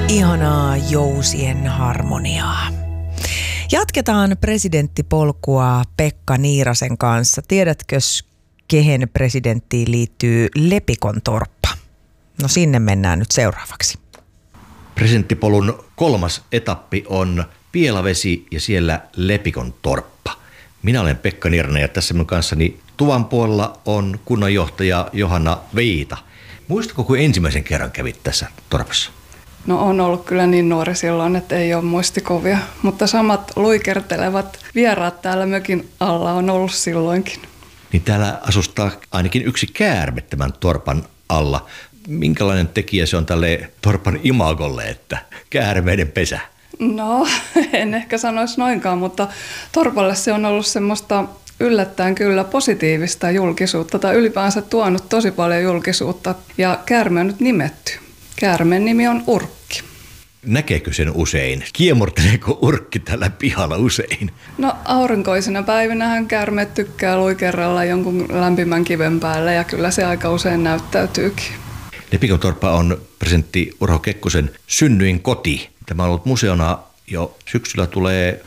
Ihanaa jousien harmoniaa. Jatketaan presidenttipolkua Pekka Niirasen kanssa. Tiedätkö, kehen presidenttiin liittyy Lepikon torppa? No sinne mennään nyt seuraavaksi. Presidenttipolun 3. etappi on Pielavesi ja siellä Lepikon torppa. Minä olen Pekka Niiranen ja tässä minun kanssani tuvan puolella on kunnanjohtaja Johanna Viita. Muistatko, kun ensimmäisen kerran kävit tässä torpassa? No on ollut kyllä niin nuori silloin, että ei ole muistikuvia, mutta samat luikertelevat vieraat täällä mökin alla on ollut silloinkin. Niin täällä asustaa ainakin yksi käärme tämän torpan alla. Minkälainen tekijä se on tälle torpan imagolle, että käärmeiden pesä? No, en ehkä sanoisi noinkaan, mutta torpalle se on ollut semmoista yllättäen kyllä positiivista julkisuutta tai ylipäänsä tuonut tosi paljon julkisuutta ja käärme on nyt nimetty. Käärmeen nimi on Urkki. Näkeekö sen usein? Kiemurteleeko Urkki tällä pihalla usein? No aurinkoisina päivinähän käärmeet tykkää luikerrella jonkun lämpimän kiven päälle ja kyllä se aika usein näyttäytyykin. Lepikon torppa on presidentti Urho Kekkosen synnyin koti. Tämä on ollut museona jo syksyllä tulee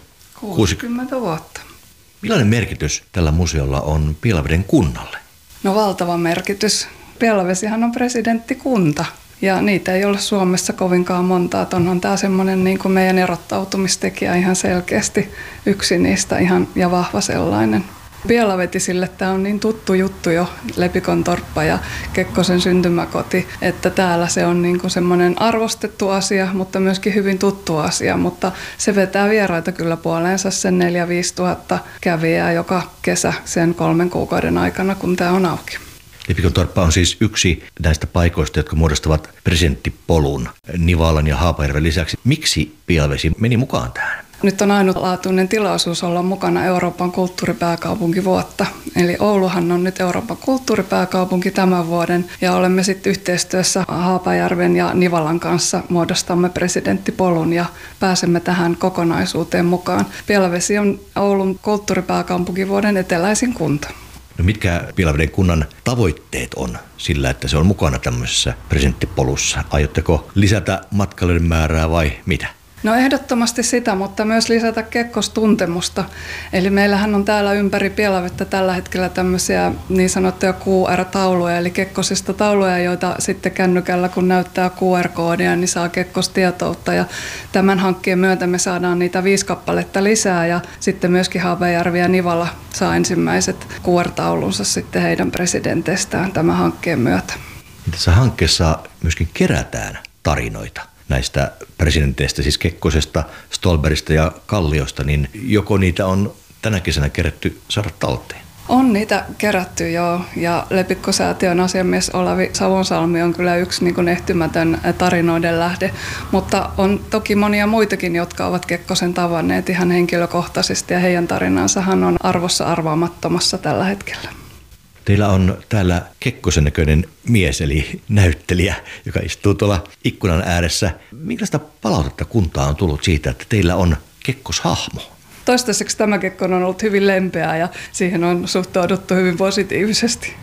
60 vuotta. Millainen merkitys tällä museolla on Pielaveden kunnalle? No valtava merkitys. Pielavesihan on presidenttikunta. Ja niitä ei ole Suomessa kovinkaan montaa. Onhan tämä semmoinen niin kuin meidän erottautumistekijä ihan selkeästi yksi niistä ihan ja vahva sellainen. Pielavetisille tämä on niin tuttu juttu jo, Lepikon torppa ja Kekkosen syntymäkoti, että täällä se on niin kuin semmoinen arvostettu asia, mutta myöskin hyvin tuttu asia. Mutta se vetää vieraita kyllä puoleensa sen 4-5 tuhatta kävijää joka kesä sen 3 kuukauden aikana, kun tämä on auki. Lepikon torppa on siis yksi näistä paikoista, jotka muodostavat presidenttipolun Nivalan ja Haapajärven lisäksi. Miksi Pielavesi meni mukaan tähän? Nyt on ainutlaatuinen tilaisuus olla mukana Euroopan kulttuuripääkaupunkivuotta. Eli Ouluhan on nyt Euroopan kulttuuripääkaupunki tämän vuoden ja olemme sitten yhteistyössä Haapajärven ja Nivalan kanssa muodostamme presidenttipolun ja pääsemme tähän kokonaisuuteen mukaan. Pielavesi on Oulun kulttuuripääkaupunkivuoden eteläisin kunta. No mitkä Pielaveden kunnan tavoitteet on sillä, että se on mukana tämmöisessä presidenttipolussa? Aiotteko lisätä matkailijoiden määrää vai mitä? No ehdottomasti sitä, mutta myös lisätä kekkostuntemusta. Eli meillähän on täällä ympäri Pielavettä tällä hetkellä tämmöisiä niin sanottuja QR-tauluja, eli kekkosista tauluja, joita sitten kännykällä kun näyttää QR-koodia, niin saa kekkostietoutta. Ja tämän hankkeen myötä me saadaan niitä 5 kappaletta lisää ja sitten myöskin Haapajärvi ja Nivala saa ensimmäiset QR-taulunsa sitten heidän presidenteistään tämän hankkeen myötä. Tässä hankkeessa myöskin kerätään tarinoita näistä presidenteistä, siis Kekkosesta, Ståhlbergista ja Kalliosta, niin joko niitä on tänä kesänä kerätty saada talteen? On niitä kerätty joo, ja Lepikko-säätiön asiamies Olavi Savonsalmi on kyllä yksi niin kuin ehtymätön tarinoiden lähde, mutta on toki monia muitakin, jotka ovat Kekkosen tavanneet ihan henkilökohtaisesti, ja heidän tarinansahan on arvossa arvaamattomassa tällä hetkellä. Teillä on täällä Kekkosen näköinen mies, eli näyttelijä, joka istuu tuolla ikkunan ääressä. Minkälaista palautetta kuntaan on tullut siitä, että teillä on Kekkoshahmo? Toistaiseksi tämä Kekkonen on ollut hyvin lempeä ja siihen on suhtauduttu hyvin positiivisesti.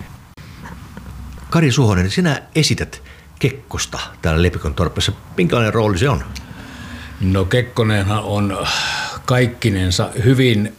Kari Suhonen, sinä esität Kekkosta täällä Lepikon torpassa. Minkälainen rooli se on? No Kekkonenhan on kaikkinensa hyvin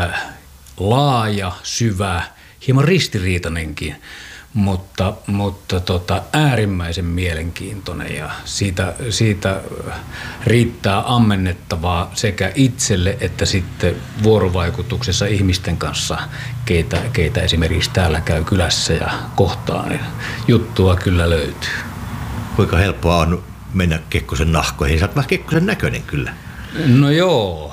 laaja, syvä, hieman ristiriitainenkin, mutta äärimmäisen mielenkiintoinen ja siitä riittää ammennettavaa sekä itselle että sitten vuorovaikutuksessa ihmisten kanssa, keitä esimerkiksi täällä käy kylässä ja kohtaa, niin juttua kyllä löytyy. Kuinka helppoa on mennä Kekkosen nahkoihin? Sä oot vähän Kekkosen näköinen kyllä. No joo,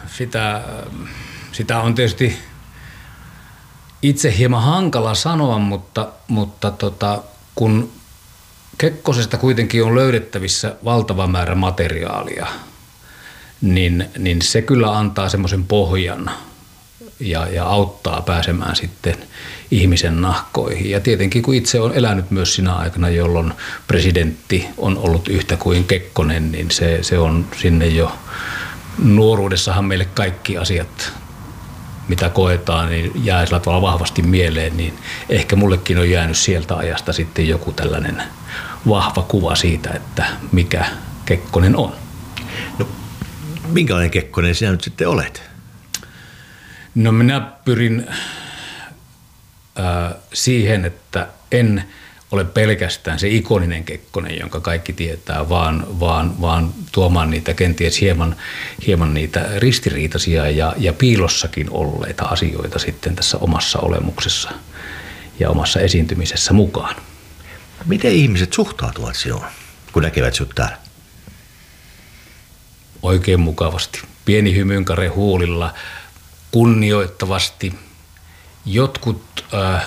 sitä on tietysti itse hieman hankala sanoa, mutta kun Kekkosesta kuitenkin on löydettävissä valtava määrä materiaalia, niin se kyllä antaa semmoisen pohjan ja auttaa pääsemään sitten ihmisen nahkoihin. Ja tietenkin kun itse on elänyt myös siinä aikana, jolloin presidentti on ollut yhtä kuin Kekkonen, niin se on sinne jo nuoruudessahan meille kaikki asiat, mitä koetaan, niin jää sillä tavalla vahvasti mieleen, niin ehkä mullekin on jäänyt sieltä ajasta sitten joku tällainen vahva kuva siitä, että mikä Kekkonen on. No, minkälainen Kekkonen sinä nyt sitten olet? No minä pyrin siihen, että en ole pelkästään se ikoninen Kekkonen, jonka kaikki tietää, vaan tuomaan niitä kenties hieman niitä ristiriitaisia ja piilossakin olleita asioita sitten tässä omassa olemuksessa ja omassa esiintymisessä mukaan. Miten ihmiset suhtautuvat sinuun, kun näkevät sinut täällä? Oikein mukavasti. Pieni hymynkare huulilla, kunnioittavasti. Jotkut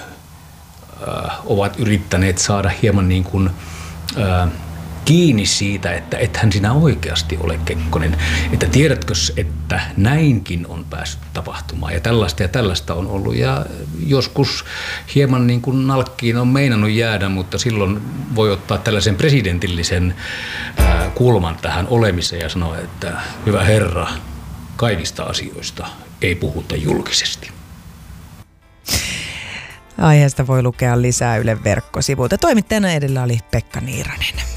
ovat yrittäneet saada hieman niin kuin, kiinni siitä, että ethän sinä oikeasti ole Kekkonen. Että tiedätkö, että näinkin on päässyt tapahtumaan ja tällaista on ollut. Ja joskus hieman niin kuin nalkkiin on meinannut jäädä, mutta silloin voi ottaa tällaisen presidentillisen kulman tähän olemiseen ja sanoa, että hyvä herra, kaikista asioista ei puhuta julkisesti. Aiheesta voi lukea lisää Ylen verkkosivuilta. Toimittajana edellä oli Pekka Niiranen.